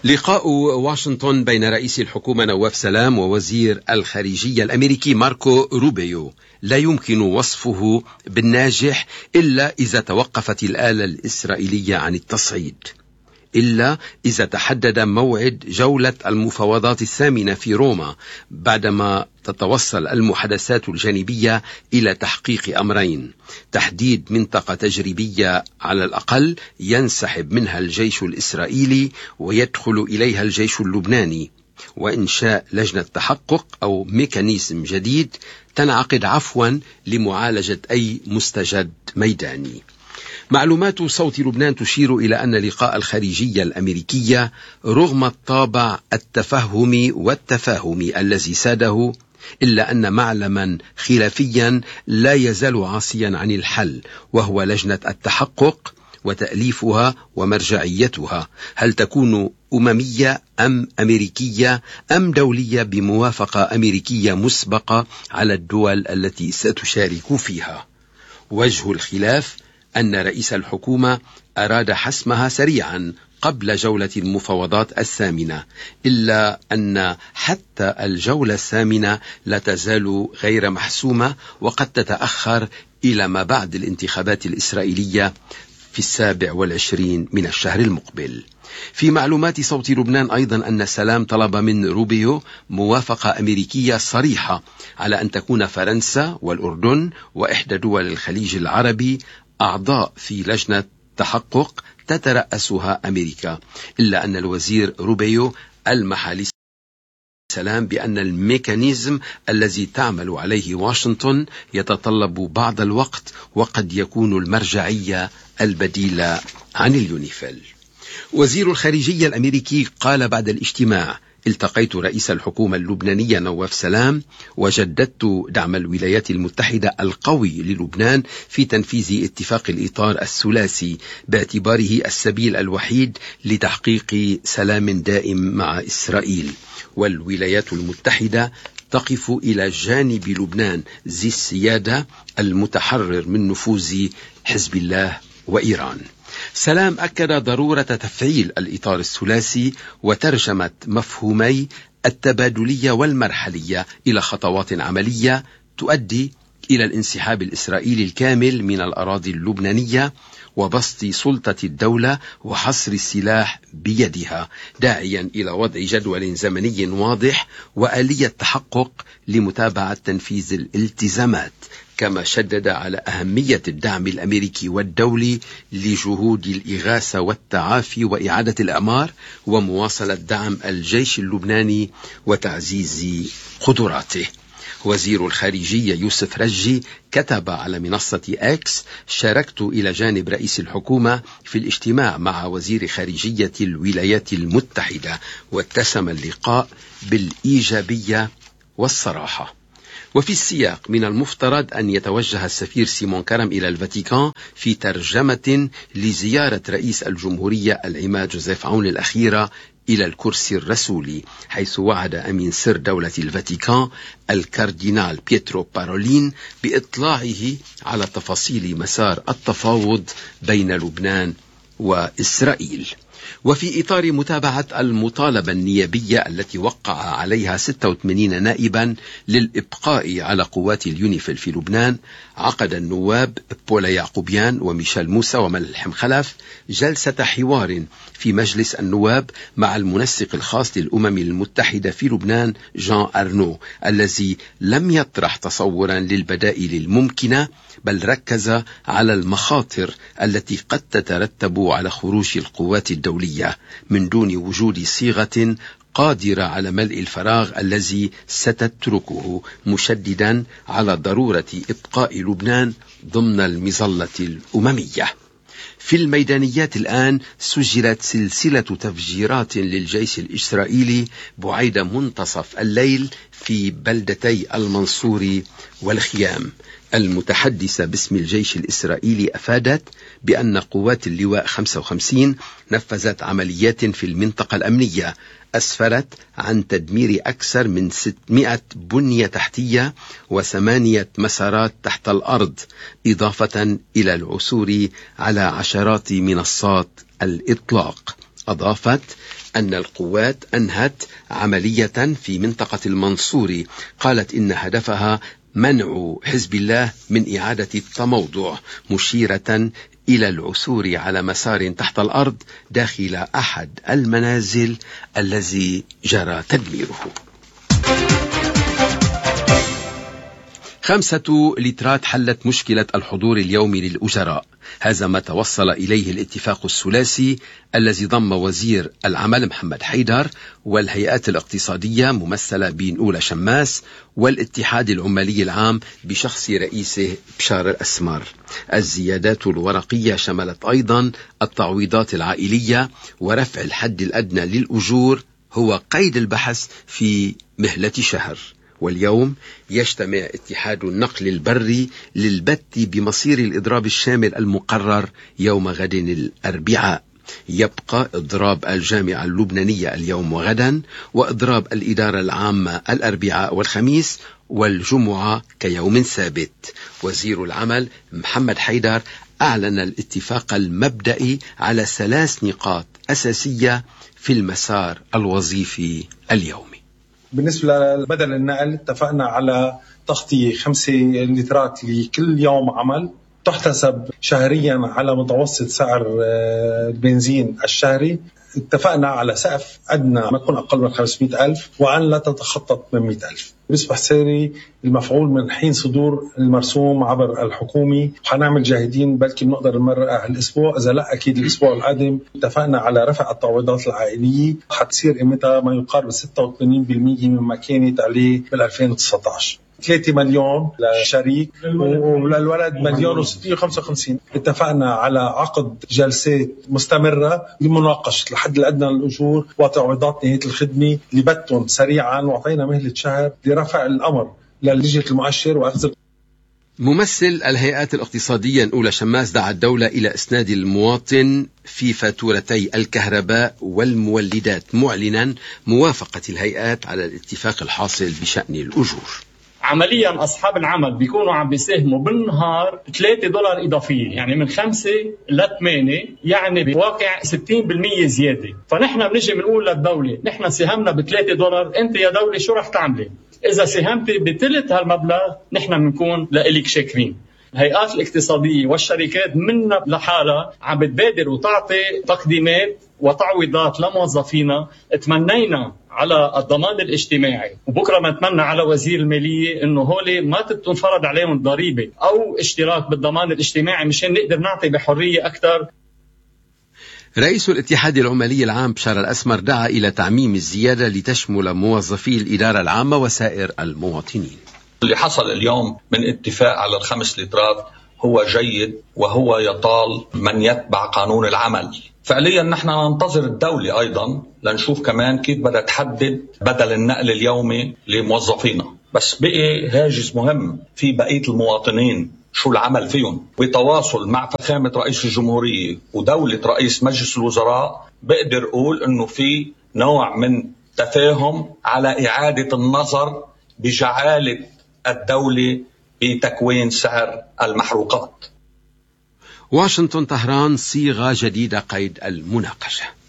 لقاء واشنطن بين رئيس الحكومة نواف سلام ووزير الخارجية الأمريكي ماركو روبيو لا يمكن وصفه بالناجح إلا إذا توقفت الآلة الإسرائيلية عن التصعيد، إلا إذا تحدد موعد جولة المفاوضات الثامنة في روما، بعدما تتوصل المحادثات الجانبية إلى تحقيق أمرين: تحديد منطقة تجريبية على الأقل ينسحب منها الجيش الإسرائيلي ويدخل إليها الجيش اللبناني، وإنشاء لجنة تحقق أو ميكانيزم جديد تنعقد عفوا لمعالجة أي مستجد ميداني. معلومات صوت لبنان تشير إلى أن لقاء الخارجية الأمريكية رغم الطابع التفهمي والتفاهمي الذي ساده، إلا أن معلما خلافيا لا يزال عاصيا عن الحل، وهو لجنة التحقق وتأليفها ومرجعيتها. هل تكون أممية أم أمريكية أم دولية بموافقة أمريكية مسبقة على الدول التي ستشارك فيها؟ وجه الخلاف أن رئيس الحكومة أراد حسمها سريعا قبل جولة المفاوضات الثامنة، إلا أن حتى الجولة الثامنة لا تزال غير محسومة، وقد تتأخر إلى ما بعد الانتخابات الإسرائيلية في 27 من الشهر المقبل. في معلومات صوت لبنان أيضا أن سلام طلب من روبيو موافقة أمريكية صريحة على أن تكون فرنسا والأردن وإحدى دول الخليج العربي أعضاء في لجنة تحقق تترأسها أمريكا، إلا أن الوزير روبيو ألمح لسلام بأن الميكانيزم الذي تعمل عليه واشنطن يتطلب بعض الوقت، وقد يكون المرجعية البديلة عن اليونيفيل. وزير الخارجية الأمريكي قال بعد الاجتماع: التقيت رئيس الحكومة اللبنانية نواف سلام وجددت دعم الولايات المتحدة القوي للبنان في تنفيذ اتفاق الإطار الثلاثي باعتباره السبيل الوحيد لتحقيق سلام دائم مع إسرائيل، والولايات المتحدة تقف إلى جانب لبنان ذي السيادة المتحرر من نفوذ حزب الله وإيران. سلام أكد ضرورة تفعيل الإطار الثلاثي وترجمة مفهومي التبادلية والمرحلية إلى خطوات عملية تؤدي إلى الانسحاب الإسرائيلي الكامل من الأراضي اللبنانية وبسط سلطة الدولة وحصر السلاح بيدها، داعيا إلى وضع جدول زمني واضح وآلية تحقق لمتابعة تنفيذ الالتزامات. كما شدد على أهمية الدعم الأمريكي والدولي لجهود الإغاثة والتعافي وإعادة الأعمار ومواصلة دعم الجيش اللبناني وتعزيز قدراته. وزير الخارجية يوسف رجي كتب على منصة إكس: شاركت إلى جانب رئيس الحكومة في الاجتماع مع وزير خارجية الولايات المتحدة، واتسم اللقاء بالإيجابية والصراحة. وفي السياق من المفترض أن يتوجه السفير سيمون كرم إلى الفاتيكان في ترجمة لزيارة رئيس الجمهورية العماد جوزيف عون الأخيرة إلى الكرسي الرسولي، حيث وعد أمين سر دولة الفاتيكان الكاردينال بيترو بارولين بإطلاعه على تفاصيل مسار التفاوض بين لبنان وإسرائيل. وفي إطار متابعة المطالبة النيابية التي وقع عليها 86 نائبا للإبقاء على قوات اليونيفيل في لبنان، عقد النواب بولا يعقوبيان وميشيل موسى وملحم خلف جلسة حوار في مجلس النواب مع المنسق الخاص للأمم المتحدة في لبنان جان أرنو، الذي لم يطرح تصورا للبدائل الممكنة، بل ركز على المخاطر التي قد تترتب على خروج القوات الدولية من دون وجود صيغة قادرة على ملء الفراغ الذي ستتركه، مشددا على ضرورة إبقاء لبنان ضمن المظلة الأممية. في الميدانيات الآن سجلت سلسلة تفجيرات للجيش الإسرائيلي بعيد منتصف الليل في بلدتي المنصوري والخيام. المتحدثة باسم الجيش الإسرائيلي أفادت بأن قوات اللواء 55 نفذت عمليات في المنطقة الأمنية أسفرت عن تدمير أكثر من 600 بنية تحتية و8 مسارات تحت الأرض، إضافة إلى العثور على عشرات منصات الإطلاق. أضافت أن القوات أنهت عملية في منطقة المنصوري قالت إن هدفها منع حزب الله من إعادة التموضع، مشيرة إلى العثور على مسار تحت الأرض داخل أحد المنازل الذي جرى تدميره. 5 لترات حلت مشكلة الحضور اليومي للأجراء. هذا ما توصل إليه الاتفاق الثلاثي الذي ضم وزير العمل محمد حيدر والهيئات الاقتصادية ممثلة بنقولة شماس والاتحاد العمالي العام بشخص رئيسه بشار الأسمر. الزيادات الورقية شملت أيضا التعويضات العائلية ورفع الحد الأدنى للأجور هو قيد البحث في مهلة شهر. واليوم يجتمع اتحاد النقل البري للبت بمصير الإضراب الشامل المقرر يوم غد الأربعاء. يبقى إضراب الجامعة اللبنانية اليوم وغدا، وإضراب الإدارة العامة الأربعاء والخميس، والجمعة كيوم ثابت. وزير العمل محمد حيدر أعلن الاتفاق المبدئي على 3 نقاط أساسية في المسار الوظيفي اليومي. بالنسبة لبدل النقل اتفقنا على تغطية 5 لترات لكل يوم عمل تحتسب شهريا على متوسط سعر البنزين الشهري. اتفقنا على سقف أدنى ما يكون أقل من 500,000 وأن لا تتخطى 800,000. بيصبح ساري المفعول من حين صدور المرسوم عبر الحكومي. حنعمل جاهدين بلكي بنقدر نمرقها هالأسبوع، إذا لا أكيد الأسبوع القادم. اتفقنا على رفع التعويضات العائلية حتصير قيمتها ما يقارب 86% مما كانت عليه بال2019. 3 مليون للشريك وللولد 1,655,000. اتفقنا على عقد جلسات مستمرة لمناقشة الحد الأدنى للأجور وتعويضات نهاية الخدمة لبتهم سريعا، وعطينا مهلة شهر لرفع الأمر للجنة المؤشر وأخذ. ممثل الهيئات الاقتصادية نقول شماس دعا الدولة إلى إسناد المواطن في فاتورتي الكهرباء والمولدات، معلنا موافقة الهيئات على الاتفاق الحاصل بشأن الأجور. عمليا أصحاب العمل بيكونوا عم بيساهموا بالنهار $3 إضافية، يعني من 5 ل 8، يعني بواقع 60% زيادة. فنحن بنجي بنقول للدولة نحن ساهمنا $3، أنت يا دولة شو رح تعملي؟ إذا ساهمتي بثلث هالمبلغ نحن بنكون لإلك شاكرين. الهيئات الاقتصادية والشركات منا لحالها عم بتبادر وتعطي تقديمات وتعويضات لموظفينا. اتمنينا على الضمان الاجتماعي وبكرة ما نتمنى على وزير المالية انه هولي ما تنفرض عليهم ضريبة او اشتراك بالضمان الاجتماعي مشان نقدر نعطي بحرية اكثر. رئيس الاتحاد العمالي العام بشار الأسمر دعا إلى تعميم الزيادة لتشمل موظفي الإدارة العامة وسائر المواطنين. اللي حصل اليوم من اتفاق على 5 لترات هو جيد، وهو يطال من يتبع قانون العمل. فعليا نحن ننتظر الدولة أيضا لنشوف كمان كيف بدها تحدد بدل النقل اليومي لموظفينا. بس بقي هاجس مهم في بقية المواطنين شو العمل فيهم. بتواصل مع فخامة رئيس الجمهورية ودولة رئيس مجلس الوزراء بقدر أقول أنه في نوع من تفاهم على إعادة النظر بجعالة الدولة بتكوين سعر المحروقات. واشنطن طهران صيغة جديدة قيد المناقشة.